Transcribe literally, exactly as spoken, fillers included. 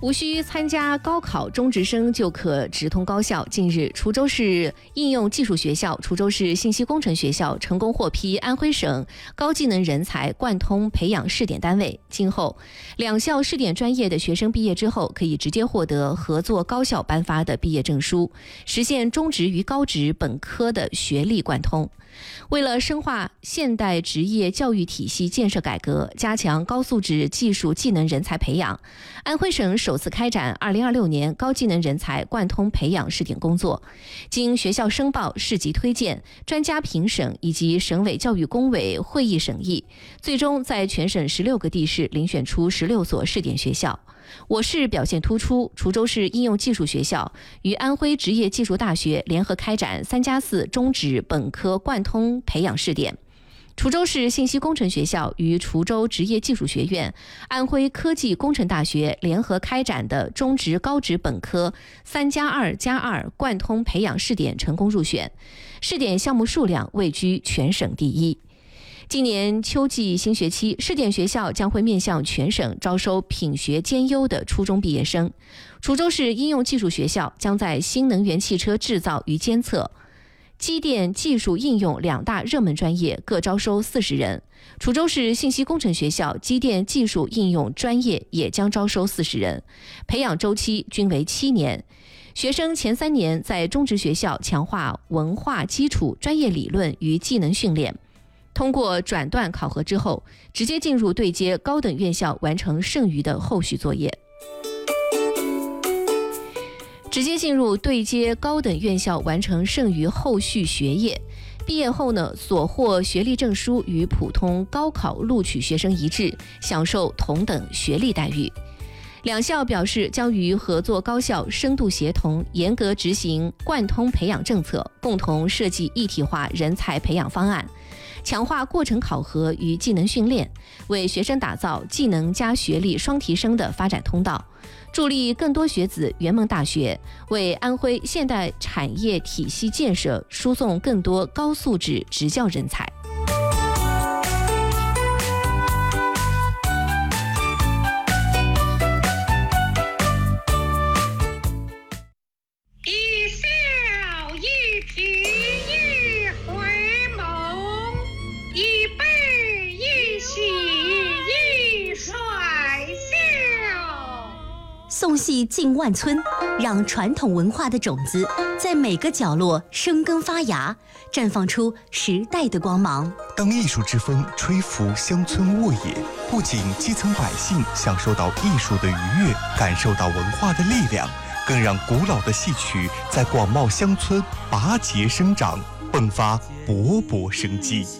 无需参加高考，中职生就可直通高校。近日，滁州市应用技术学校、滁州市信息工程学校成功获批安徽省高技能人才贯通培养试点单位。今后，两校试点专业的学生毕业之后，可以直接获得合作高校颁发的毕业证书，实现中职与高职本科的学历贯通。为了深化现代职业教育体系建设改革，加强高素质技术技能人才培养，安徽省首次开展二零二六年高技能人才贯通培养试点工作。经学校申报、市级推荐、专家评审以及省委教育工委会议审议，最终在全省十六个地市遴选出十六所试点学校。我市表现突出，滁州市应用技术学校与安徽职业技术大学联合开展三加四中职本科贯通培养试点。滁州市信息工程学校与滁州职业技术学院、安徽科技工程大学联合开展的中职高职本科三加二加二贯通培养试点成功入选，试点项目数量位居全省第一。今年秋季新学期，试点学校将会面向全省招收品学兼优的初中毕业生。滁州市应用技术学校将在新能源汽车制造与监测、机电技术应用两大热门专业各招收四十人。滁州市信息工程学校机电技术应用专业也将招收四十人，培养周期均为七年。学生前三年在中职学校强化文化基础、专业理论与技能训练。通过转段考核之后，直接进入对接高等院校，完成剩余的后续作业。直接进入对接高等院校，完成剩余后续学业。毕业后呢，所获学历证书与普通高考录取学生一致，享受同等学历待遇。两校表示，将与合作高校深度协同，严格执行贯通培养政策，共同设计一体化人才培养方案，强化过程考核与技能训练，为学生打造技能加学历双提升的发展通道，助力更多学子圆梦大学，为安徽现代产业体系建设输送更多高素质职教人才。 宋戏进万村，让传统文化的种子在每个角落生根发芽，绽放出时代的光芒。 当艺术之风吹拂乡村沃野，不仅基层百姓享受到艺术的愉悦，感受到文化的力量，更让古老的戏曲在广袤乡村拔节生长，迸发勃勃生机。